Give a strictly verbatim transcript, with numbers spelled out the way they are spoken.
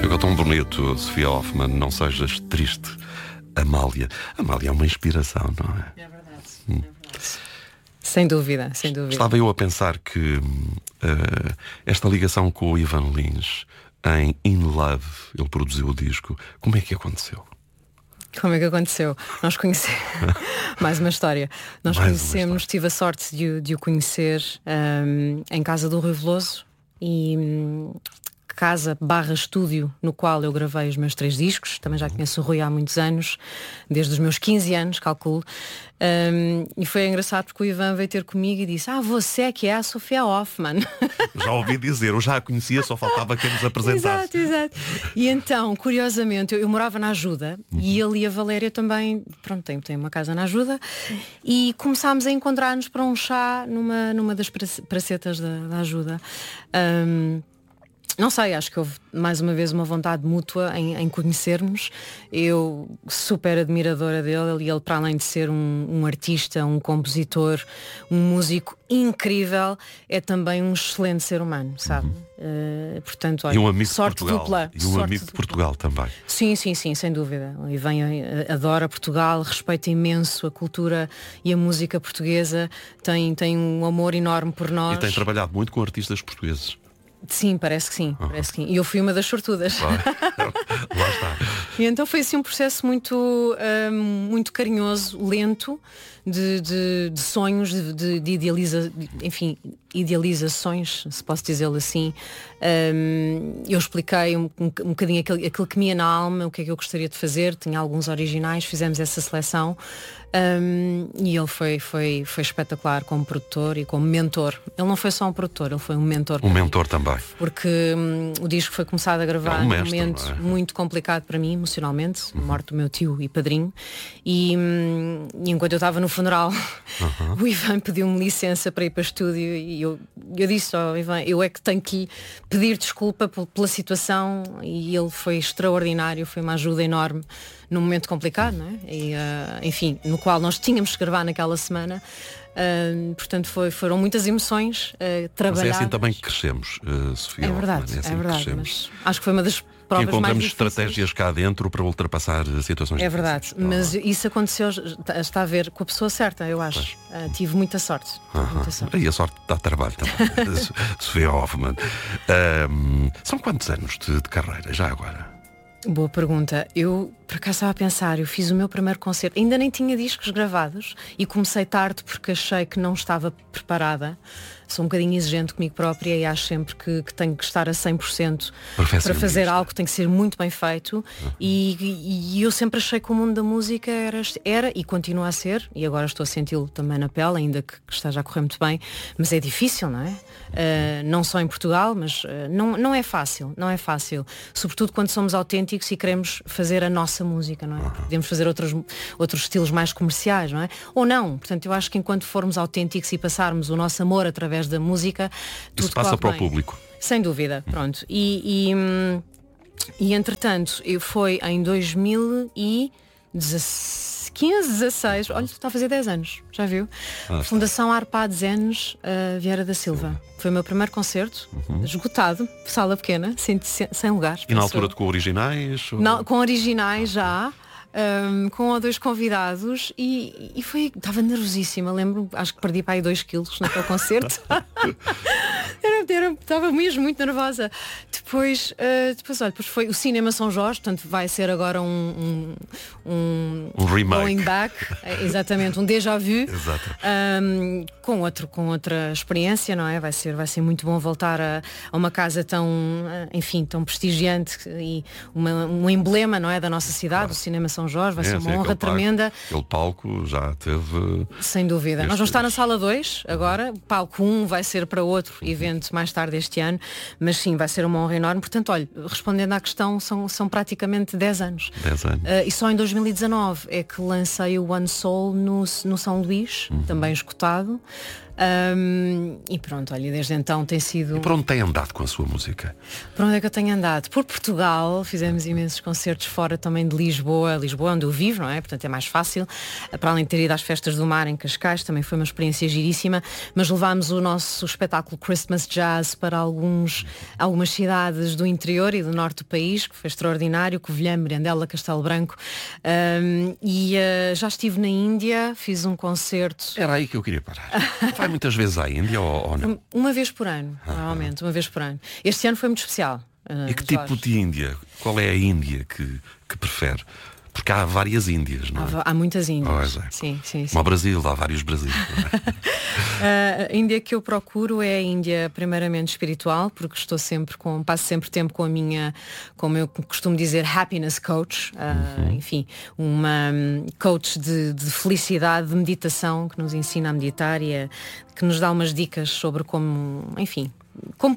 Agora tão bonito, Sofia Hoffmann, não sejas triste. Amália. Amália é uma inspiração, não é? É verdade, hum. é verdade. Sem dúvida, sem dúvida. Estava eu a pensar que uh, esta ligação com o Ivan Lins em In Love, ele produziu o disco, como é que aconteceu? Como é que aconteceu? Nós conhecemos mais uma história. Nós mais conhecemos, tive a sorte de, de o conhecer um, em casa do Rui Veloso e um, casa barra estúdio no qual eu gravei os meus três discos. Também já conheço o Rui há muitos anos, desde os meus quinze anos, calculo. Um, e foi engraçado porque o Ivan veio ter comigo e disse: ah, você é que é a Sofia Hoffmann. Já ouvi dizer, eu já a conhecia, só faltava que nos apresentasse. Exato, exato. E então, curiosamente, eu, eu morava na Ajuda, uhum. e ele e a Valéria também, pronto, tem, tem uma casa na Ajuda, e começámos a encontrar-nos para um chá numa, numa das pracetas da, da Ajuda. Um, Não sei, acho que houve mais uma vez uma vontade mútua em, em conhecermos. Eu super admiradora dele, e ele, para além de ser um, um artista, um compositor, um músico incrível, é também um excelente ser humano, sabe? Uhum. Uh, portanto, olha, e um amigo sorte de Portugal. dupla. E um sorte amigo de Portugal também. Sim, sim, sim, sem dúvida. E vem, adora Portugal, respeita imenso a cultura e a música portuguesa, tem, tem um amor enorme por nós. E tem trabalhado muito com artistas portugueses. Sim, parece que sim, uhum. parece que sim. E eu fui uma das sortudas. Lá, lá está. E então foi assim um processo muito, um, muito carinhoso, lento, de, de, de sonhos, de, de, de idealiza, enfim, idealizações, se posso dizê-lo assim. Um, eu expliquei um, um, um bocadinho aquilo, aquilo que me ia na alma, o que é que eu gostaria de fazer. Tinha alguns originais, fizemos essa seleção. Um, e ele foi, foi, foi espetacular como produtor e como mentor. Ele não foi só um produtor, ele foi um mentor. Um mentor mim, também. Porque um, o disco foi começado a gravar é um num mestre, momento é? muito complicado para mim, emocionalmente, uhum. a morte do meu tio e padrinho. E, um, e enquanto eu estava no funeral, uhum. o Ivan pediu-me licença para ir para o estúdio e eu, eu disse ao Ivan, eu é que tenho que lhe pedir desculpa pela situação, e ele foi extraordinário, foi uma ajuda enorme num momento complicado, não é? E, uh, enfim, no qual nós tínhamos que gravar naquela semana. Uh, portanto, foi, foram muitas emoções uh, trabalhadas. Mas é assim também que crescemos, uh, Sofia. É verdade, é, assim é verdade. Mas acho que foi uma das provas mais encontramos difíceis. Estratégias cá dentro para ultrapassar situações É verdade, difíceis. mas ah. isso aconteceu, está a ver, com a pessoa certa, eu acho. Uh, tive muita sorte. Tive uh-huh. muita sorte. E a sorte dá trabalho também. Sofia Hoffmann. Uh, são quantos anos de, de carreira, já agora? Boa pergunta. Eu, por acaso, estava a pensar, eu fiz o meu primeiro concerto, ainda nem tinha discos gravados e comecei tarde porque achei que não estava preparada. Sou um bocadinho exigente comigo própria e acho sempre que, que tenho que estar a cem por cento para fazer algo, tem que ser muito bem feito. Uhum. E, e eu sempre achei que o mundo da música era, era e continua a ser, e agora estou a senti-lo também na pele, ainda que, que esteja a correr muito bem, mas é difícil, não é? Uh, não só em Portugal, mas uh, não, não é fácil, não é fácil. Sobretudo quando somos autênticos e queremos fazer a nossa música, não é? Uhum. Podemos fazer outros, outros estilos mais comerciais, não é? Ou não. Portanto, eu acho que enquanto formos autênticos e passarmos o nosso amor através da música, tudo isso passa para bem. O público. Sem dúvida, pronto. E, e, e entretanto, eu foi em dois mil e quinze, dezasseis, olha, está a fazer dez anos, já viu? Ah, Fundação Arpad Zenes uh, Vieira da Silva. Sim. Foi o meu primeiro concerto, uhum. esgotado, sala pequena, sem, sem lugar. E na altura de com originais? Ou... Não, com originais já. Um, com um ou dois convidados e, e foi, estava nervosíssima, lembro, acho que perdi para aí dois quilos naquele concerto. era, era, estava mesmo muito nervosa. Depois, uh, depois, olha, depois foi o Cinema São Jorge, portanto vai ser agora um um, um, um remake. Going back, exatamente, um déjà vu. um, com, outro, com outra experiência, não é? Vai ser, vai ser muito bom voltar a, a uma casa tão, enfim, tão prestigiante e uma, um emblema, não é, da nossa cidade, claro. O Cinema São Jorge, vai é, ser uma sim, honra tremenda. Palco, aquele palco já teve... Sem dúvida. Este... Nós vamos estar na sala dois agora, palco um vai ser para outro evento mais tarde este ano, mas sim, vai ser uma honra enorme. Portanto, olha, respondendo à questão, são, são praticamente dez anos. dez anos. Uh, e só em dois mil e dezanove é que lancei o One Soul no, no São Luís, uhum. também escutado. Um, e pronto, olha, desde então tem sido... E por onde tem andado com a sua música? Por onde é que eu tenho andado? Por Portugal, fizemos imensos concertos fora também de Lisboa, Lisboa onde eu vivo, não é? Portanto é mais fácil, para além de ter ido às festas do mar em Cascais, também foi uma experiência giríssima, mas levámos o nosso espetáculo Christmas Jazz para alguns, algumas cidades do interior e do norte do país, que foi extraordinário, Covilhã, Mirandela, Castelo Branco, um, e uh, já estive na Índia, fiz um concerto... Era aí que eu queria parar. Vai muitas vezes à Índia ou, ou não? Uma vez por ano, ah, normalmente, uma vez por ano. Este ano foi muito especial. Uh, e que tipo Jorge. de Índia? Qual é a Índia que, que prefere? Porque há várias Índias, não é? Há, há muitas Índias. Oh, é. Sim, sim, sim. Como ao Brasil, há vários Brasil. É? A Índia que eu procuro é a Índia primeiramente espiritual, porque estou sempre com, passo sempre tempo com a minha, como eu costumo dizer, happiness coach, uh, uhum. enfim, uma coach de, de felicidade, de meditação, que nos ensina a meditar e a, que nos dá umas dicas sobre como, enfim, como